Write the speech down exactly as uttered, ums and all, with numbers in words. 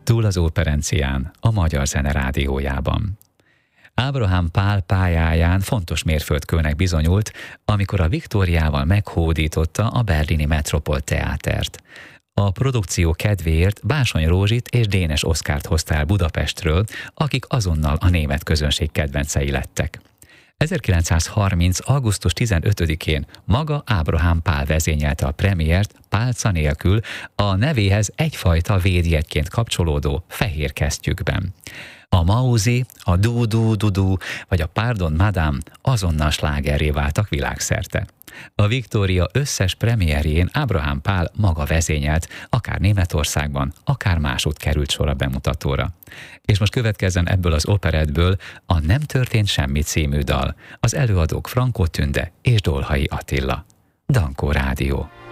Túl az operencián, a Magyar Zene Rádiójában. Ábrahám Pál pályáján fontos mérföldkőnek bizonyult, amikor a Viktóriával meghódította a berlini Metropol Teátert. A produkció kedvéért Básony Rózsit és Dénes Oszkárt hozta el Budapestről, akik azonnal a német közönség kedvencei lettek. ezerkilencszázharminc. augusztus tizenötödikén maga Ábrahám Pál vezényelte a premiért pálca nélkül, a nevéhez egyfajta védjegyként kapcsolódó fehér kesztyűkben. A Mauzi, a Du Du Du Du vagy a Pardon Madame azonnal slágerré váltak világszerte. A Viktória összes premierjén Ábrahám Pál maga vezényelt, akár Németországban, akár másút került sor a bemutatóra. És most következzen ebből az operettből a Nem történt semmi című dal, az előadók Frankó Tünde és Dolhai Attila. Dankó Rádió.